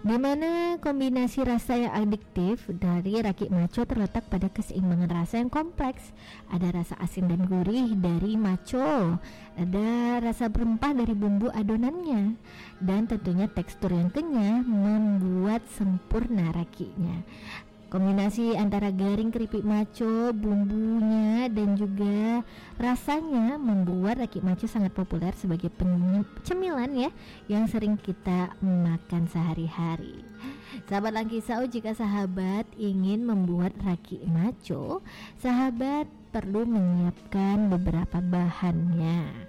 di mana kombinasi rasa yang adiktif dari raki maco terletak pada keseimbangan rasa yang kompleks. Ada rasa asin dan gurih dari maco, ada rasa berempah dari bumbu adonannya, dan tentunya tekstur yang kenyal membuat sempurna rakinya. Kombinasi antara garing keripik maco, bumbunya, dan juga rasanya membuat raki maco sangat populer sebagai cemilan ya, yang sering kita makan sehari-hari. Sahabat Langkisau, jika sahabat ingin membuat raki maco, sahabat perlu menyiapkan beberapa bahannya.